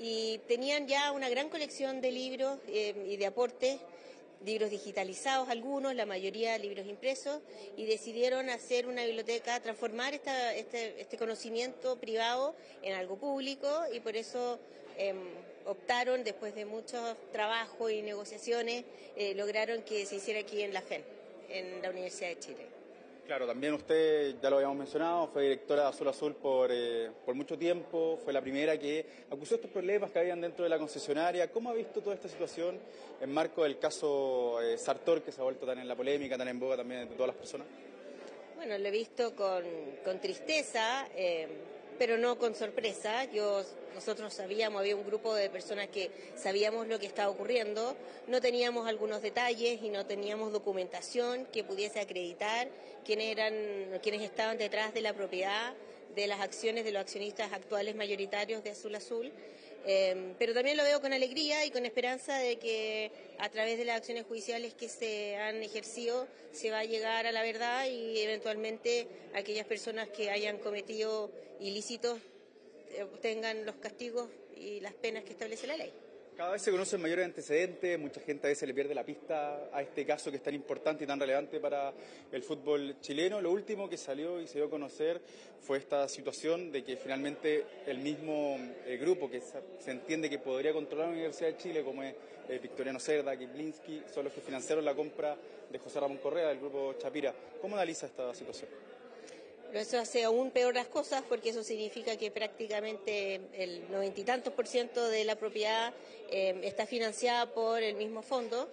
y tenían ya una gran colección de libros y de aportes, libros digitalizados algunos, la mayoría libros impresos, y decidieron hacer una biblioteca, transformar este conocimiento privado en algo público, y por eso optaron, después de mucho trabajo y negociaciones, lograron que se hiciera aquí en la FEN, en la Universidad de Chile. Claro, también usted, ya lo habíamos mencionado, fue directora de Azul Azul por mucho tiempo, fue la primera que acusó estos problemas que habían dentro de la concesionaria. ¿Cómo ha visto toda esta situación en marco del caso Sartor, que se ha vuelto tan en la polémica, tan en boga también de todas las personas? Bueno, lo he visto con tristeza, pero no con sorpresa. Nosotros sabíamos, había un grupo de personas que sabíamos lo que estaba ocurriendo, no teníamos algunos detalles y no teníamos documentación que pudiese acreditar quienes estaban detrás de la propiedad, de las acciones de los accionistas actuales mayoritarios de Azul Azul, pero también lo veo con alegría y con esperanza de que a través de las acciones judiciales que se han ejercido se va a llegar a la verdad y eventualmente aquellas personas que hayan cometido ilícitos obtengan los castigos y las penas que establece la ley. Cada vez se conocen mayores antecedentes, mucha gente a veces le pierde la pista a este caso que es tan importante y tan relevante para el fútbol chileno. Lo último que salió y se dio a conocer fue esta situación de que finalmente el mismo grupo que se entiende que podría controlar la Universidad de Chile, como es Victoriano Cerda, Kiblinski, son los que financiaron la compra de José Ramón Correa del grupo Chapira. ¿Cómo analiza esta situación? Eso hace aún peor las cosas porque eso significa que prácticamente el 90 y tantos % de la propiedad está financiada por el mismo fondo,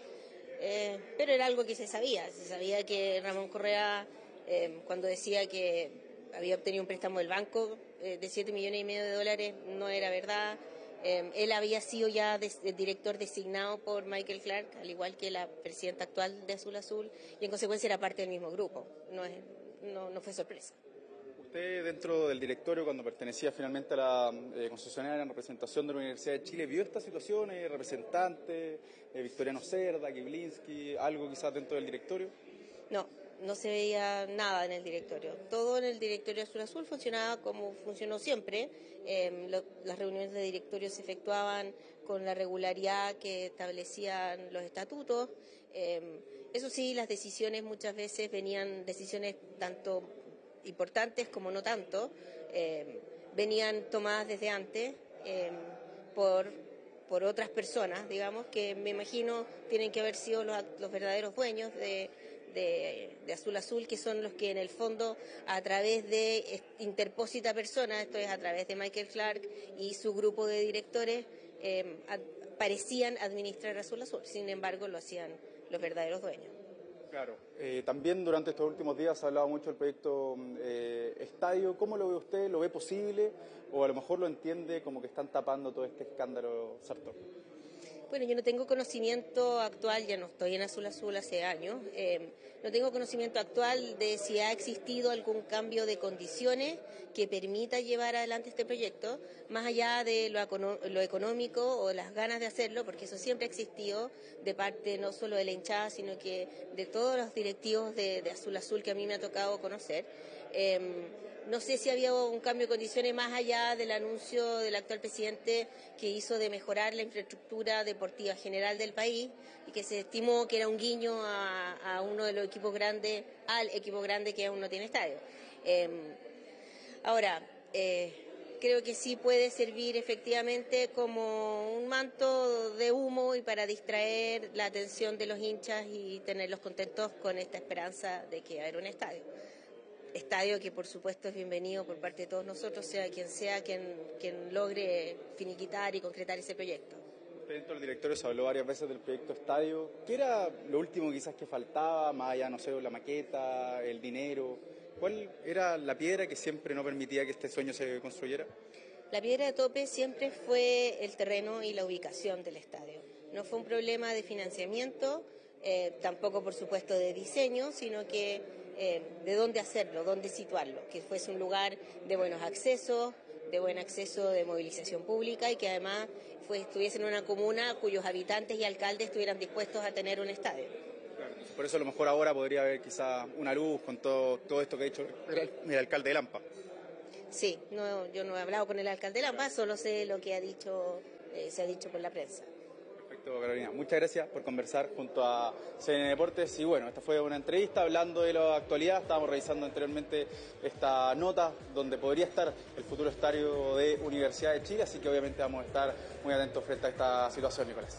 pero era algo que se sabía que Ramón Correa, cuando decía que había obtenido un préstamo del banco de $7,5 millones, no era verdad. Él había sido ya director designado por Michael Clark, al igual que la presidenta actual de Azul Azul, y en consecuencia era parte del mismo grupo, no fue sorpresa. Usted, dentro del directorio, cuando pertenecía finalmente a la concesionaria en representación de la Universidad de Chile, ¿vio estas situaciones, representantes, Victoriano Cerda, Kiblinski, algo quizás dentro del directorio? No se veía nada en el directorio. Todo en el directorio Azul Azul funcionaba como funcionó siempre. Las reuniones de directorio se efectuaban con la regularidad que establecían los estatutos. Eso sí, las decisiones muchas veces venían decisiones tanto importantes como no tanto, venían tomadas desde antes por otras personas, digamos, que me imagino tienen que haber sido los verdaderos dueños de Azul Azul, que son los que en el fondo a través de interpósita persona, esto es a través de Michael Clark y su grupo de directores, parecían administrar Azul Azul, sin embargo lo hacían los verdaderos dueños. Claro. También durante estos últimos días se ha hablado mucho del proyecto Estadio. ¿Cómo lo ve usted? ¿Lo ve posible? ¿O a lo mejor lo entiende como que están tapando todo este escándalo Sartor? Bueno, yo no tengo conocimiento actual, ya no estoy en Azul Azul hace años, no tengo conocimiento actual de si ha existido algún cambio de condiciones que permita llevar adelante este proyecto, más allá de lo económico o las ganas de hacerlo, porque eso siempre ha existido de parte no solo de la hinchada, sino que de todos los directivos de Azul Azul que a mí me ha tocado conocer. No sé si había un cambio de condiciones más allá del anuncio del actual presidente que hizo de mejorar la infraestructura deportiva general del país y que se estimó que era un guiño a uno de los equipos grandes, al equipo grande que aún no tiene estadio. Ahora, creo que sí puede servir efectivamente como un manto de humo y para distraer la atención de los hinchas y tenerlos contentos con esta esperanza de que va a haber un estadio que por supuesto es bienvenido por parte de todos nosotros, sea quien logre finiquitar y concretar ese proyecto. Dentro del directorio se habló varias veces del proyecto Estadio. ¿Qué era lo último quizás que faltaba, más allá, no sé, la maqueta, el dinero? ¿Cuál era la piedra que siempre no permitía que este sueño se construyera? La piedra de tope siempre fue el terreno y la ubicación del estadio. No fue un problema de financiamiento, tampoco por supuesto de diseño, sino que de dónde hacerlo, dónde situarlo, que fuese un lugar de buenos accesos, de buen acceso de movilización pública y que además estuviese en una comuna cuyos habitantes y alcaldes estuvieran dispuestos a tener un estadio. Claro, por eso a lo mejor ahora podría haber quizá una luz con todo esto que ha dicho el alcalde de Lampa. Sí, yo no he hablado con el alcalde de Lampa, solo sé lo que ha dicho se ha dicho por la prensa. Perfecto, Carolina. Muchas gracias por conversar junto a CNN Deportes. Y bueno, esta fue una entrevista hablando de la actualidad. Estábamos revisando anteriormente esta nota donde podría estar el futuro estadio de Universidad de Chile, así que obviamente vamos a estar muy atentos frente a esta situación, Nicolás.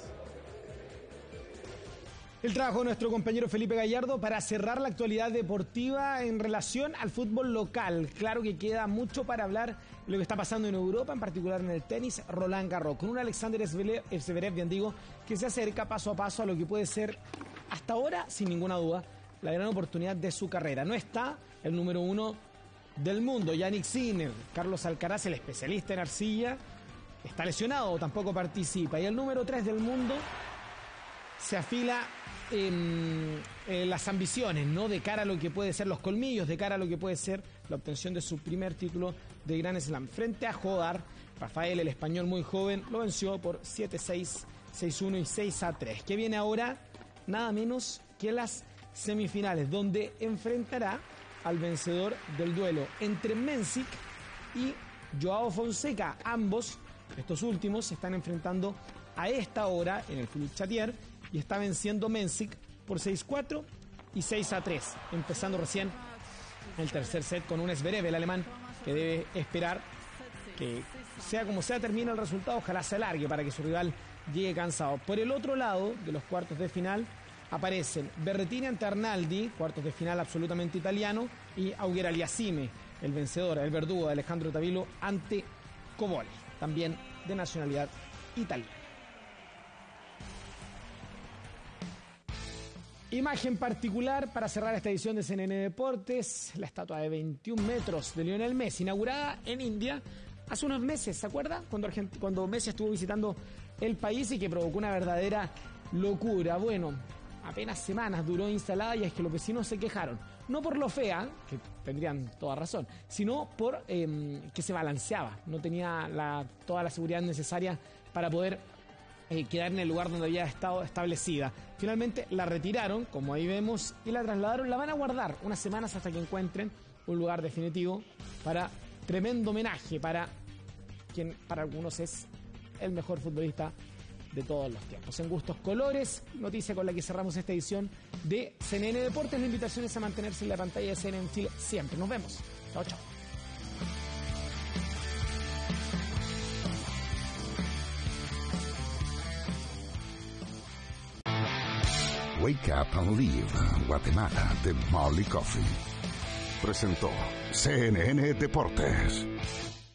El trabajo de nuestro compañero Felipe Gallardo para cerrar la actualidad deportiva en relación al fútbol local. Claro que queda mucho para hablar de lo que está pasando en Europa, en particular en el tenis Roland Garros, con un Alexander Zverev, bien digo, que se acerca paso a paso a lo que puede ser, hasta ahora, sin ninguna duda, la gran oportunidad de su carrera. No está el número 1 del mundo, Jannik Sinner. Carlos Alcaraz, el especialista en arcilla, está lesionado, tampoco participa. Y el número 3 del mundo se afila las ambiciones, ¿no? De cara a lo que puede ser los colmillos, de cara a lo que puede ser la obtención de su primer título de Grand Slam. Frente a Jodar, Rafael, el español muy joven, lo venció por 7-6, 6-1 y 6-3. Que viene ahora nada menos que las semifinales, donde enfrentará al vencedor del duelo entre Mensik y Joao Fonseca. Ambos, estos últimos, se están enfrentando a esta hora en el Philippe Chatrier y está venciendo Mensik por 6-4 y 6-3, empezando recién el tercer set con un Zverev, el alemán, que debe esperar que sea como sea termine el resultado, ojalá se alargue para que su rival llegue cansado. Por el otro lado de los cuartos de final aparecen Berrettini ante Arnaldi, cuartos de final absolutamente italiano, y Auger Aliassime, el vencedor, el verdugo de Alejandro Tavilo, ante Cobol, también de nacionalidad italiana. Imagen particular para cerrar esta edición de CNN Deportes, la estatua de 21 metros de Lionel Messi, inaugurada en India hace unos meses, ¿se acuerda? Cuando Messi estuvo visitando el país y que provocó una verdadera locura. Bueno, apenas semanas duró instalada y es que los vecinos se quejaron. No por lo fea, que tendrían toda razón, sino por que se balanceaba, no tenía toda la seguridad necesaria para poder quedar en el lugar donde había estado establecida. Finalmente la retiraron, como ahí vemos, y la trasladaron. La van a guardar unas semanas hasta que encuentren un lugar definitivo para tremendo homenaje para quien para algunos es el mejor futbolista de todos los tiempos. En gustos colores, noticia con la que cerramos esta edición de CNN Deportes. La invitación es a mantenerse en la pantalla de CNN en Chile siempre. Nos vemos. Chao, chao. Wake Up and Live, Guatemala, de Molly Coffee. Presentó CNN Deportes.